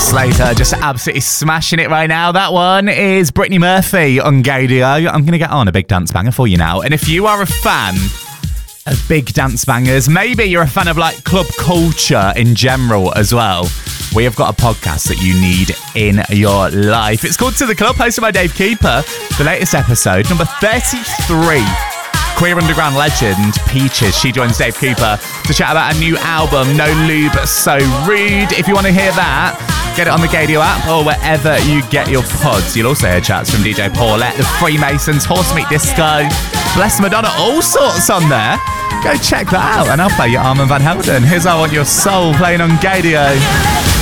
Slater just absolutely smashing it right now. That one is Brittany Murphy on Gadio. I'm going to get on a big dance banger for you now. And if you are a fan of big dance bangers, maybe you're a fan of like club culture in general as well, we have got a podcast that you need in your life. It's called To The Club, hosted by Dave Cooper. The latest episode, number 33. Queer underground legend Peaches, she joins Dave Cooper to chat about a new album, No Lube So Rude. If you want to hear that, get it on the Gadio app or wherever you get your pods. You'll also hear chats from DJ Paulette, the Freemasons, Horse Meat Disco, Bless Madonna, all sorts on there. Go check that out and I'll play you Armand Van Helden. Here's I Want Your Soul playing on Gadio.